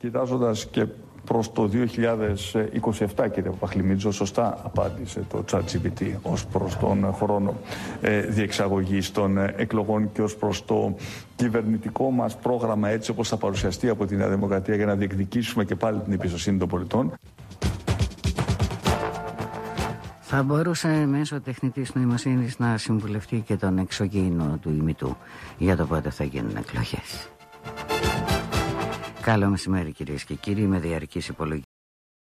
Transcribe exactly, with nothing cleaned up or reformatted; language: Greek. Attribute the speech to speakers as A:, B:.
A: Κοιτάζοντας και προς το δύο χιλιάδες είκοσι επτά, κύριε Παπαχλημίτζο, σωστά απάντησε το ChatGPT ως προς τον χρόνο ε, διεξαγωγής των εκλογών και ως προς το κυβερνητικό μας πρόγραμμα, έτσι όπως θα παρουσιαστεί από τη Νέα Δημοκρατία, για να διεκδικήσουμε και πάλι την εμπιστοσύνη των πολιτών.
B: Θα μπορούσε μέσω τεχνητής νοημοσύνης να συμβουλευτεί και τον εξωγήινο του ημιτού για το πότε θα γίνουν εκλογές. Καλό μεσημέρι, κυρίες και κύριοι, με διαρκείς υπολογισμούς.